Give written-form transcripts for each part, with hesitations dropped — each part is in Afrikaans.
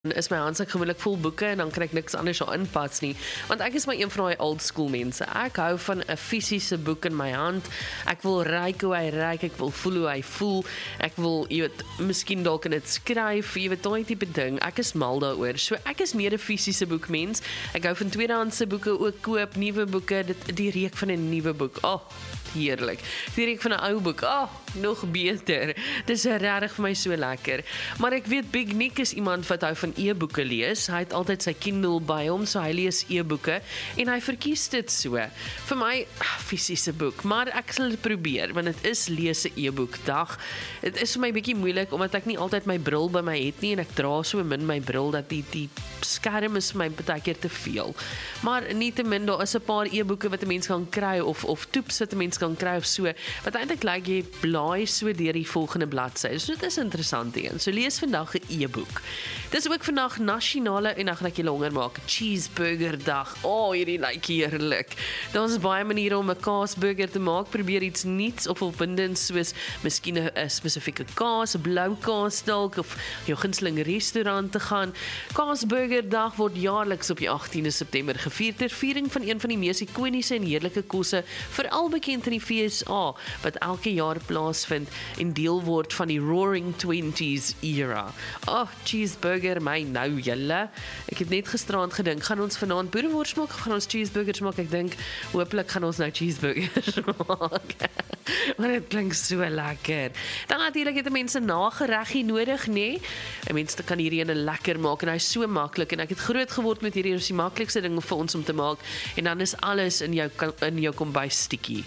is my handsak gewoonlik vol boeke en dan kry ek niks anders daarin pas nie. Want ek is maar een van daai old school mense. Ek hou van 'n fisiese boek in my hand. Ek wil ruik hoe hy ruik, ek wil voel hoe hy voel. Ek wil, jy weet, miskien dalk in dit skryf, jy weet, daai tipe ding. Ek is mal daaroor. So ek is meer 'n fisiese boekmens. Ek hou van tweedehandse boeke ook koop, nuwe boeke, die reuk van 'n nuwe boek. Heerlik. Die reuk van 'n ou boek. Nog beter. Dis regtig vir my so lekker. Maar ek weet Big Nick is iemand wat hou van e-boeke lees. Hy het altyd sy Kindle by hom, so hy lees e-boeke en hy verkies dit so. Vir my fisiese boek, maar ek sal dit probeer want dit is lees 'n e-boek dag. Dit is vir my bietjie moeilik omdat ek nie altyd my bril by my het nie en ek dra so min my bril dat die skerm is vir my baie keer te veel. Maar nietemin daar is 'n paar e-boeke wat 'n mens kan kry of toeps wat 'n mens kan kry of so. Wat eintlik lyk jy blaai so deur die volgende bladsy. So dit is interessant een. So lees vandag 'n e-boek. Dis ook vandag nasionale en dan gaan ek julle honger maak. Cheeseburger dag. Hierdie lyk heerlik. Daar's baie maniere om 'n kaasburger te maak. Probeer iets nuuts of opwindend soos miskien 'n spesifieke kaas, 'n blou kaas dalk of jou gunsteling restaurant te gaan. Kaasburger dag word jaarliks op die 18de September gevier ter viering van een van die mees ikoniese en heerlike kosse, veral bekend in die FSA wat elke jaar plaasvind en deel word van die Roaring 20s era. Cheeseburger, my nou julle. Ek het net gisterand gedink, gaan ons vanaand boerewors maak of gaan ons cheeseburgers maak? Ek dink, hopelik gaan ons nou cheeseburgers maak. Maar dit klink so lekker. Dan natuurlik het mense nagereggie nodig, nê? Mense kan hierdie ene lekker maak en hy is so maklik en ek het groot geword met hierdie, is die maklikste ding vir ons om te maak en dan is alles in jou kombuisstiekie.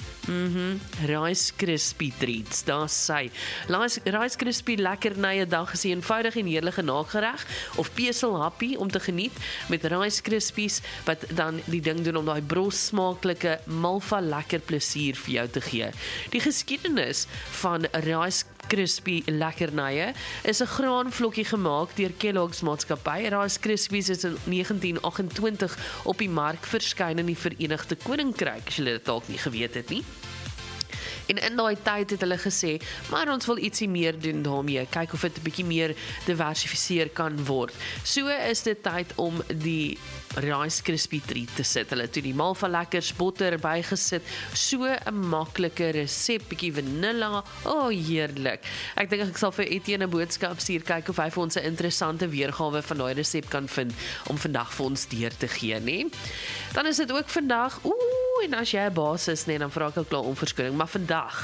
Rice Krispie treats, daar sy. Rice Krispie lekkernye dag is 'n eenvoudige en heerlike nagereg of peselhappie om te geniet met Rice Krispies wat dan die ding doen om daai bros smaaklike malva lekker plesier vir jou te gee. Die geskiedenis van Rice Krispie lekkernye is 'n graanvlokkie gemaak deur Kellogg's maatskappy. Rice Krispies is in 1928 op die mark verskyn in die Verenigde Koninkryk, as julle dit dalk nie geweet het nie. En in daai tyd het hulle gesê, maar ons wil ietsie meer doen daarmee, kyk of dit 'n bietjie meer diversifiseer kan word. So is dit tyd om die Rice Krispie treat te sit. Hulle het toe die malva lekkers botter bygesit, so 'n maklike resep, bietjie vanilla, heerlik. Ek dink ek sal vir Etienne 'n boodskap stuur, kyk of hy vir ons 'n interessante weergawe van daai resep kan vind, om vandag vir ons deur te gee, né? Dan is dit ook vandag, en as jy 'n baas is, dan vra ek al klaar om verskoning, maar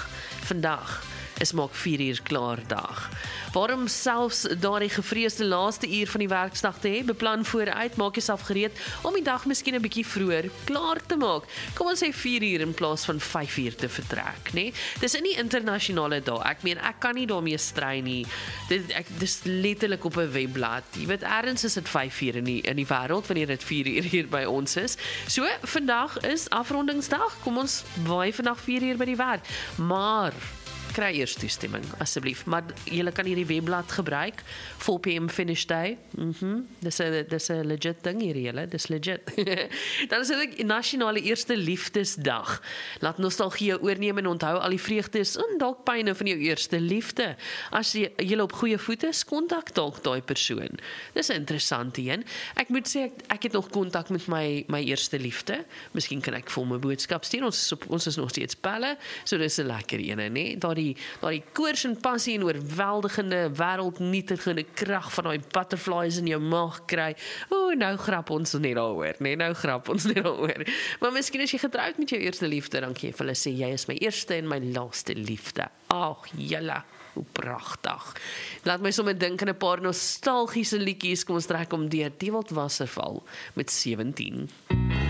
vandag is maak 4 uur klaar dag. Waarom selfs daardie gevreesde laaste uur van die werksdag te hê? Beplan vooruit, maak jouself gereed om die dag miskien 'n bietjie vroeër klaar te maak. Kom ons sê 4 uur in plaas van 5 uur te vertrek, né? Dis in die internasionale dag. Ek meen, ek kan nie daarmee stry nie. Dis letterlik op 'n webblad. Jy weet, ergens is dit 5 uur in die wêreld wanneer dit 4 uur hier by ons is. So, vandag is afrondingsdag. Kom ons waai vandag 4 uur by die werk. Maar kry eers toestemming, asseblief. Maar julle kan hierdie webblad gebruik, 4 PM finish day. Dis 'n legit ding hier, julle. Dis legit. Dan is dit nasionale eerste liefdesdag. Laat nostalgie jou oorneem en onthou al die vreugdes en dalk pyne van jou eerste liefde. As julle op goeie voete is, kontak dalk daai persoon. Dis 'n interessante een. Ek moet sê, ek het nog kontak met my eerste liefde. Miskien kan ek vir hom 'n boodskap stuur. Ons is nog steeds pelle, so dis 'n lekker ene, né? Daai koors en passie en oorweldigende wêreldnietigende krag van daai butterflies in jou maag kry. Nou grap ons net daaroor, né? Nou grap ons net daaroor. Maar miskien as jy getroud met jou eerste liefde, dan kan jy vir hulle sê, jy is my eerste en my laaste liefde. Julle, hoe pragtig. Laat my sommer dink aan 'n paar nostalgiese liedjies. Kom ons trek om deur. Dewald Wasserval met 17.